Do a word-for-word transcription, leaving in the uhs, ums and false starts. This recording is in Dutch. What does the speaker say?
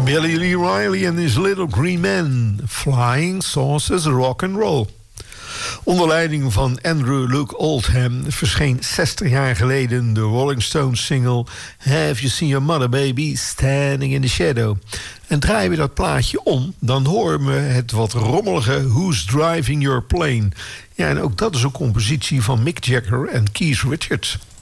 Billy Lee Riley and his Little Green Men. Flying Saucers Rock and Roll. Onder leiding van Andrew Luke Oldham verscheen zestig jaar geleden de Rolling Stones single Have You Seen Your Mother Baby Standing in the Shadow. En draaien we dat plaatje om, dan horen we het wat rommelige Who's Driving Your Plane. Ja, en ook dat is een compositie van Mick Jagger en Keith Richards.